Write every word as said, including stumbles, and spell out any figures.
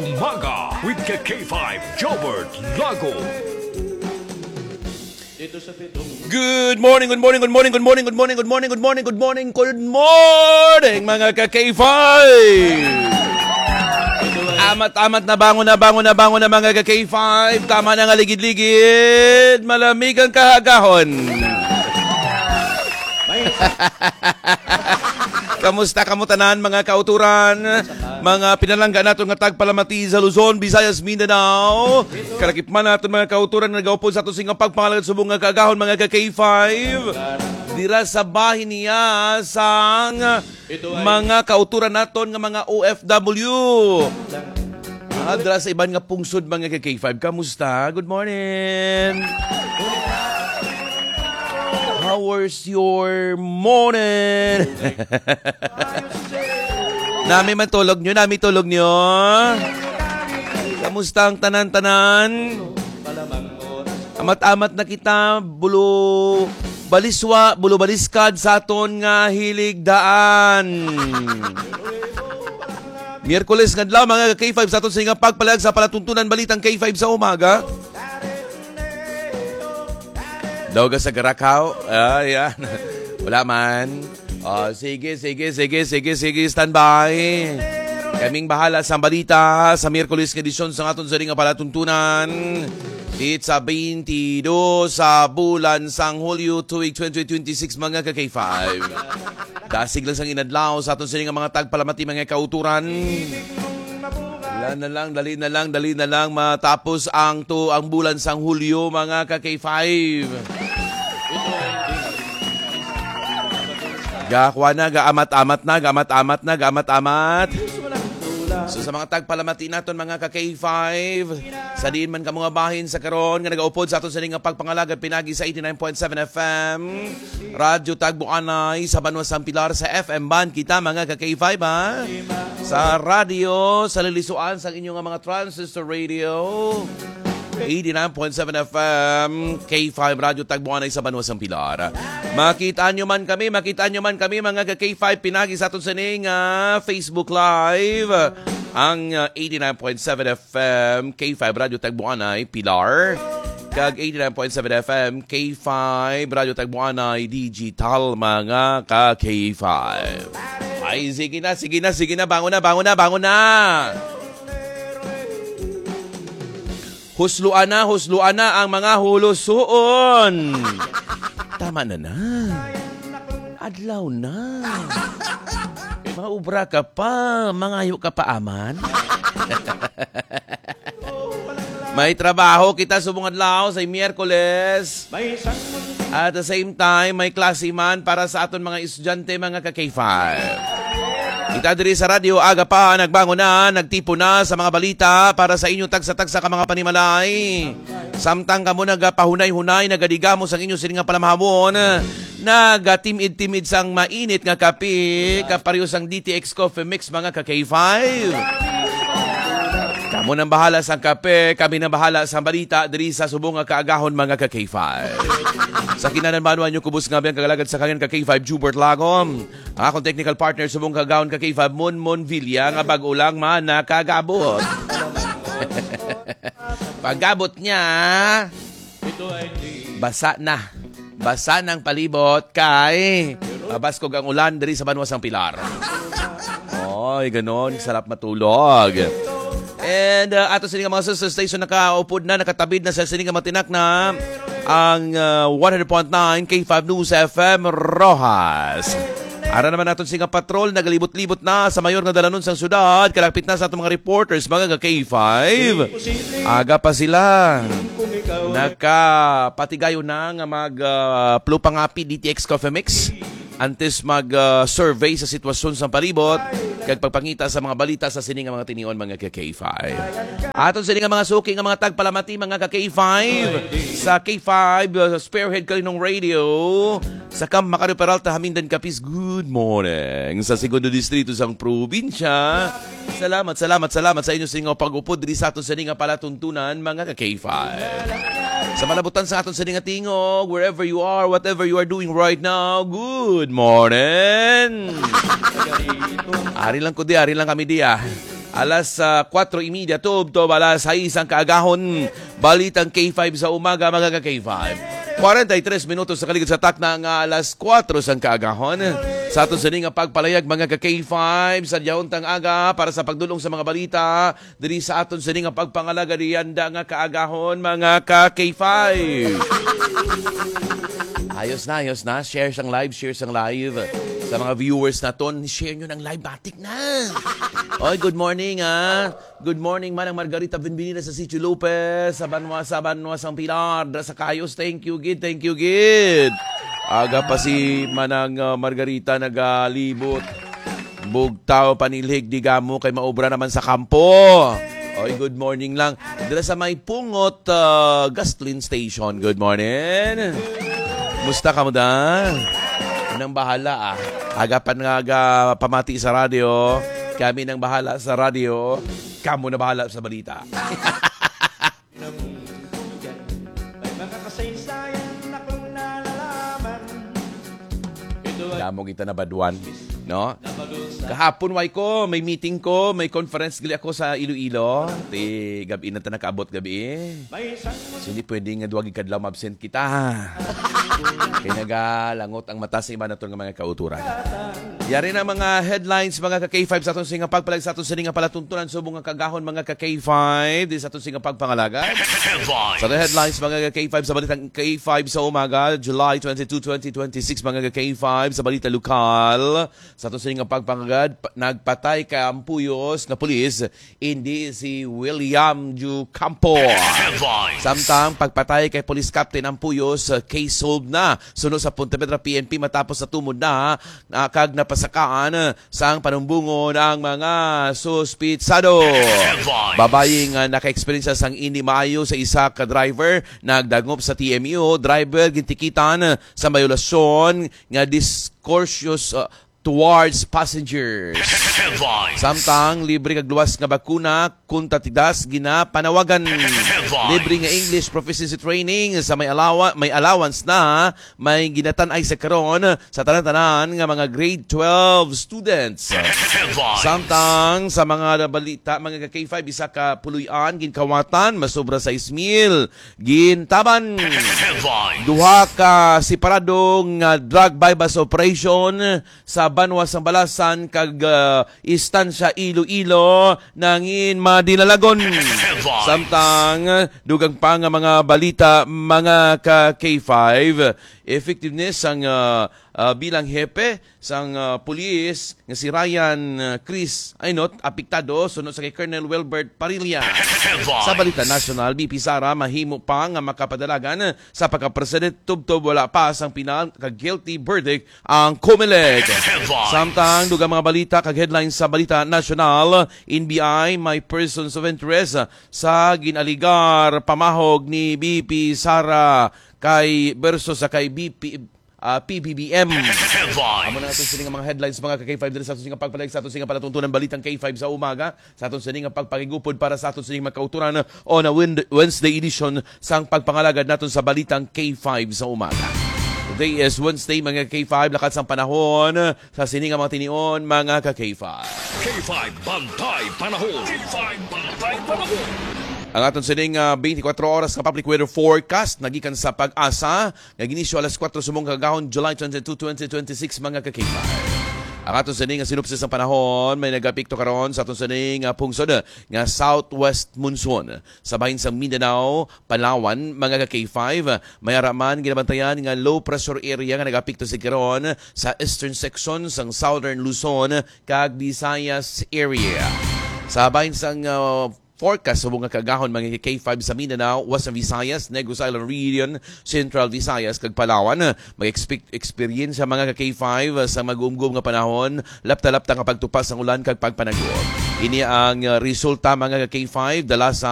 Umaga with K five Jobert Lago. Good morning, good morning, good morning, good morning, good morning, good morning, good morning, good morning, good morning, mga ka-K five! Amat-amat na bangon na bangon na bangon na mga ka-K five. Tama na nga ligid-ligid. Malamig ang kahagahon. Kamusta kamutanan mga kauturan? Mga pinalangga nato nga tagpalamati sa Luzon, Visayas, Mindanao. Kalakip man nato mga kauturan nga nagaupod sa ato singa pagpangalagad subong nga kagahon mga ka-K five. Dira sa bahin niya sang mga kauturan naton nga mga O F W. Ah, dira sa iban nga pungsod mga ka-K five. Kamusta? Good morning. How was your morning? Nami man tulog nyo, nami tulog nyo. Kamusta ang tanan-tanan? Amat-amat na kita, bulo baliswa, bulo baliskad sa aton nga hilig daan. Miyerkules nga adlaw mga K five sa aton sa nga pagpalag sa palatuntunan balitang K five sa umaga. Daw ka sa Garakaw? Ah, yan. Wala man. Oh, sige, sige, sige, sige, sige, standby. Kaming bahala sa balita sa Miyerkules edisyon sa aton sa ring palatuntunan. It's a twenty-two sa bulan sang Hulyo tuig twenty twenty-six mga ka-K five. Dasig lang sang inadlaw sa aton sa ring mga tagpalamati mga kauturan. Dali na lang, dali na lang, dali na lang matapos ang to ang bulan sang Hulyo mga ka-K five. Gakuha na, gaamat-amat na, gaamat-amat na, gaamat-amat. So sa mga tagpalamati naton mga ka-K five, sa diin man ka mga bahin sa karon nga nagaupod sa aton sa ning pagpangalagad pinagi sa eighty-nine point seven F M, Radyo Tagbuanay sa Banwa San Pilar sa F M band kita mga ka-K five ha. Sa radyo, sa lilisuan sa inyong mga transistor radio, eighty-nine point seven F M, K five Radyo Tagbuanay sa Banwa San Pilar. Makita nyo man kami, makita nyo man kami mga ka-K five pinagi sa aton sa ning uh, Facebook Live. Ang uh, eighty-nine point seven F M, K five Radyo Tagbuanay, Pilar. Kag eighty-nine point seven F M, K five Radyo Tagbuanay, Digital mga ka-K five. Ay, sige na, sige na, sige na, bangon na, bangon na, bangon na. Husluan na, husluan na ang mga hulusuon. Tama na na. Adlaw na. Maubra ka pa, mangayo ka pa aman. May trabaho kita subong adlaw sa Miyerkules. At the same time, may klase man para sa aton mga estudyante mga ka-K five. Kita diri sa radyo, aga pa, nagbango na, nagtipo na sa mga balita para sa inyong tagsa-tagsa ka mga panimalay. Samtang ka mo nagpahunay-hunay, nagadigamo sa inyong siningang palamahawon, nagatimid-timid sang mainit nga kape, kapareho sang D T X Coffee Mix mga ka-K five. Kamo nang bahala sa kape, kami nang bahala sa balita diri sa subong nga kaagahon mga ka-K five. Sa kinananmanuan nyo kubos nga biyang kagalagad sa kanyan ka-K five Jubert Lagom. Ang akong technical partner subong kagahon ka-K five Mon Mon Villa nga bag-ulang man nakagabot. Pagabot niya, basa na. Basa ng palibot kay mabaskog ang ulan diri sa Banwa Sang Pilar. Oy, ganon, sarap matulog. And uh, ato sa mga sister station nakaupod na, nakatabid na sa sininga matinak na ang uh, one hundred point nine K five News F M Rojas. Ara naman natin singa patrol, nagalibot-libot na sa mayor nga dalanon sang syudad. Kalapit na sa atong mga reporters, mga K five. Aga pa sila. Nakapatigayo na nga mag-plupangapi uh, D T X Coffee Mix. Antes mag-survey uh, sa sitwasyon sa palibot, kag pagpangita sa mga balita sa sining mga tinion mga ka-K five. Aton sining mga suki nga mga tagpalamati mga ka-K five sa K five uh, Spearhead Kalinong Radio sa Camp Macario Peralta, Hamindan, Capiz. Good morning sa segundo distrito sang probinsya. Salamat, salamat, salamat sa inyo sining pag-upod diri sa aton sining palatuntunan mga ka-K five. Sa malabutan sa aton sining tingog, wherever you are, whatever you are doing right now, good morning. Ari lang ko di, ari lang kami di ah. Alas uh, kwatro y media tub to alas sais ang kaagahon. Balitang K five sa umaga mga ka-K five. forty-three minutos sa kaligid sa takna nga alas kwatro sang kaagahon. Sa aton sini nga pagpalayag mga ka-K five sa diauntang aga para sa pagdulong sa mga balita diri sa aton sini nga pagpangalaga riyanda nga kaagahon mga ka-K five. Ayos na, ayos na. Share sang live, share sang live. Sa mga viewers naton, share nyo ng live batik na. Oy, good morning ah. Good morning man ang Margarita Benvenida sa Sitio Lopez, sa Banwa, sa Banwa, San Pilar, sa Kayos. Thank you, Gid. Thank you, Gid. Aga pa si Manang uh, Margarita nagalibot. Bugtaw, panilhig, digamo, kay maobra naman sa kampo. Oy, good morning lang. Dila sa may Pungot uh, Gasoline Station. Good morning. Musta ka mo da? Nang bahala ah. Agapan nga aga pamati sa radyo. Kami nang bahala sa radyo. Kamu na bahala sa balita. Damo kita na baduan, no? Kahapon way ko, may meeting ko, may conference gali ako sa Iloilo. Ti gabi na ta nakaabot gabi. So, hindi pwedeng nga duwag ikadlaw absent kita. Kaya nagalangot ang mata sa iba na itong mga kauturan. Yari na mga headlines, mga ka-K five sa itong singa pagpalag sa itong sininga palatuntunan sa mga kagahon, mga ka-K five di sa itong singa pagpangalaga. Sa itong headlines, mga ka-K five sa balitang K five sa umaga, July twenty-second, twenty twenty-six, mga ka-K five sa balita lokal. Sa itong sininga pagpangagad, nagpatay ka ang puyos na pulis, hindi si William Ju Campo. Samtang pagpatay kay Police Captain ang puyos, case solved na. Sunod sa Punta Pedra P N P matapos sa tumod na uh, kag napasakaan sa panumbungon ang mga suspitsado. Babaying uh, naka-experience sang ini maayo sa isa ka driver nagdagop sa T M U. Driver gintikitan sa mayulasyon nga discourteous uh, towards passengers. Samtang libre kag luwas nga bakuna kun tatidas gina panawagan. Libre nga English proficiency training sa may alawa, may allowance na may ginatan-ay sa karon sa tanan-tanan nga mga grade twelve students. Samtang sa mga balita mga ka-K five isa ka puluyan ginkawatan masobra sa ismil gintaban. Duha ka separadong uh, drug bypass operation sa Banwa sang Balasan kag uh, istansya Iloilo nangin madinalagon. Samtang dugang pa nga mga balita mga ka-K five effectiveness ang uh, uh, bilang hepe sang uh, pulis nga si Ryan uh, Chris Aynot apektado sunod sa kay Colonel Wilbert Parilla. Sa balita national, B P Sara mahimo pa nga makapadalagan sa pagka-president tubtob wala pa sang pinal kag guilty verdict ang Comelec. Samtang dugang mga balita kag headlines sa balita national, N B I may persons of interest sa ginaligar pamahog ni B P Sara kay versus sa kay B P uh, P B B M. Amo na natin sining mga headlines mga ka-K five diri sa aton sining pagpalig sa aton sining palatuntunan balitang K five sa umaga sa aton sining pagpakigupod para sa aton sining makauturan on a Wednesday edition sang pagpangalagad naton sa balitang K five sa umaga. Today is Wednesday mga K five, lakat sang panahon sa sining mga tinion mga ka-K five. K five Bantay Panahon. K five Bantay Panahon. Ang aton sining uh, twenty-four oras na public weather forecast nagikan sa Pag-asa nga ginisyo alas kwatro sumong kagahon July twenty-second, twenty twenty-six mga ka-K five. Ang aton sining nga sinupsis ng panahon may nagapikto karon sa aton sining uh, pungsod nga southwest monsoon sa bahin sa Mindanao, Palawan mga ka-K five. May araman ginabantayan nga low pressure area nga nagapikto si karon sa eastern section sang southern Luzon kag Visayas area. Sa bahin sang uh, forecast sa mga kagahon mga K five sa Mindanao, Western Visayas, Negros Island Region, Central Visayas kag Palawan. Mag-experience sa mga K five sa mag-umgum nga panahon, lapta-lapta nga pagtupas ng ulan kag pagpanagod. Ini ang resulta mga K five dala sa